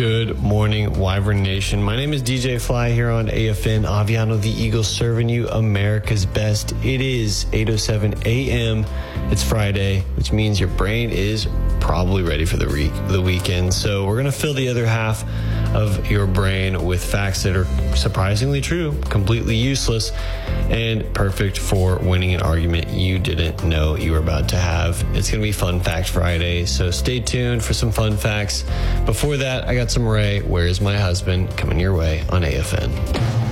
Good morning, Wyvern Nation. My name is DJ Fly here on AFN Aviano, the Eagle, serving you America's best. It is 8:07 a.m. It's Friday, which means your brain is probably ready for the weekend. So we're going to fill the other half of your brain with facts that are surprisingly true, completely useless, and perfect for winning an argument you didn't know you were about to have. It's going to be Fun Fact Friday, so stay tuned for some fun facts. Before that, I got some Ray, Where's My Husband, coming your way on AFN.